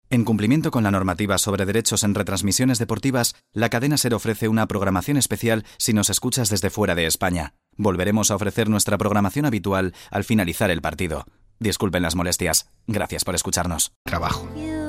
En cumplimiento con la normativa sobre derechos en retransmisiones deportivas, la cadena SER ofrece una programación especial si nos escuchas desde fuera de España. Volveremos a ofrecer nuestra programación habitual al finalizar el partido. Disculpen las molestias. Gracias por escucharnos. Trabajo.